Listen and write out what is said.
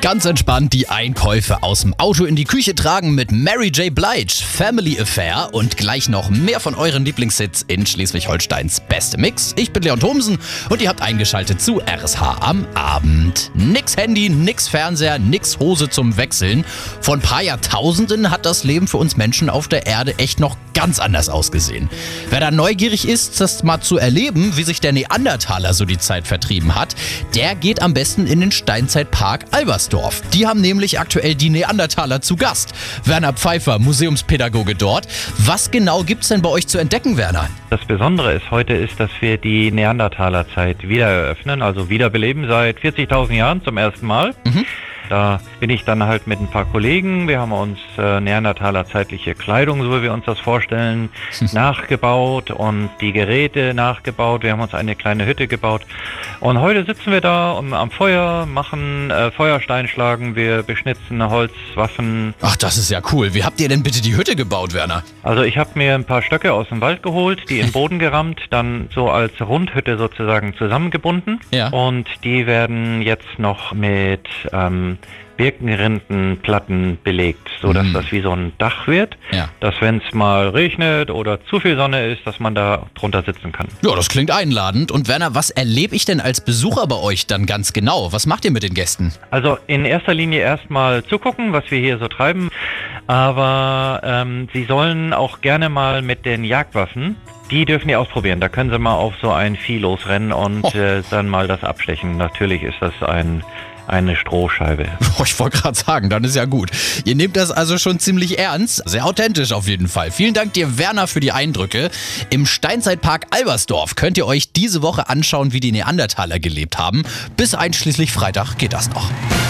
Ganz entspannt die Einkäufe aus dem Auto in die Küche tragen mit Mary J. Blige, Family Affair und gleich noch mehr von euren Lieblingshits in Schleswig-Holsteins Beste Mix. Ich bin Leon Thomsen und ihr habt eingeschaltet zu RSH am Abend. Nix Handy, nix Fernseher, nix Hose zum Wechseln. Vor ein paar Jahrtausenden hat das Leben für uns Menschen auf der Erde echt noch ganz anders ausgesehen. Wer da neugierig ist, das mal zu erleben, wie sich der Neandertaler so die Zeit vertrieben hat, der geht am besten in den Steinzeitpark Albersdorf. Die haben nämlich aktuell die Neandertaler zu Gast. Werner Pfeiffer, Museumspädagoge dort. Was genau gibt's denn bei euch zu entdecken, Werner? Das Besondere ist heute ist, dass wir die Neandertalerzeit wieder eröffnen, also wiederbeleben seit 40.000 Jahren zum ersten Mal. Da bin ich dann halt mit ein paar Kollegen, wir haben uns Neandertaler-zeitliche Kleidung, so wie wir uns das vorstellen, nachgebaut und die Geräte nachgebaut. Wir haben uns eine kleine Hütte gebaut und heute sitzen wir da am Feuer, machen Feuerstein schlagen, wir beschnitzen Holzwaffen. Ach, das ist ja cool. Wie habt ihr denn bitte die Hütte gebaut, Werner? Also ich habe mir ein paar Stöcke aus dem Wald geholt, die in den Boden gerammt, dann so als Rundhütte sozusagen zusammengebunden. Ja. Und die werden jetzt noch mit Birkenrindenplatten belegt, sodass das wie so ein Dach wird, Ja. dass wenn es mal regnet oder zu viel Sonne ist, dass man da drunter sitzen kann. Ja, das klingt einladend. Und Werner, was erlebe ich denn als Besucher bei euch dann ganz genau? Was macht ihr mit den Gästen? Also in erster Linie erstmal zugucken, was wir hier so treiben, aber Sie sollen auch gerne mal mit den Jagdwaffen, die dürfen die ausprobieren. Da können Sie mal auf so ein Vieh losrennen und dann mal das abstechen. Natürlich ist das eine Strohscheibe. Ich wollte gerade sagen, dann ist ja gut. Ihr nehmt das also schon ziemlich ernst. Sehr authentisch auf jeden Fall. Vielen Dank dir, Werner, für die Eindrücke. Im Steinzeitpark Albersdorf könnt ihr euch diese Woche anschauen, wie die Neandertaler gelebt haben. Bis einschließlich Freitag geht das noch.